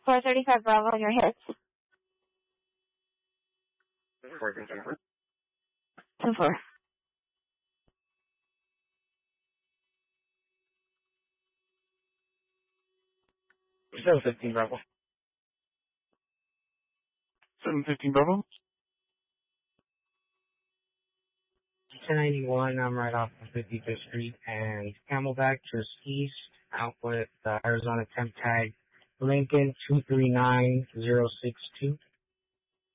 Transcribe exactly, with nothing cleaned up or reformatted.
four thirty-five Bravo on your hits. four thirty-five. ten four. seven fifteen Bravo. seven fifteen Bravo. ten ninety-one, I'm right off of fifty-fifth Street and Camelback, just east, out with uh, Arizona temp tag Lincoln two three nine zero six two.